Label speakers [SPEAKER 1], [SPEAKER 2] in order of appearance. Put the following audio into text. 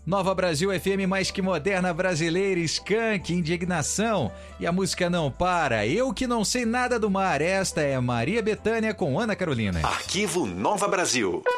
[SPEAKER 1] Nova Brasil FM mais que moderna brasileira, Skank, Indignação. E a música não para. Eu que não sei nada do mar. Esta é Maria Bethânia com Ana Carolina.
[SPEAKER 2] Arquivo Nova Brasil.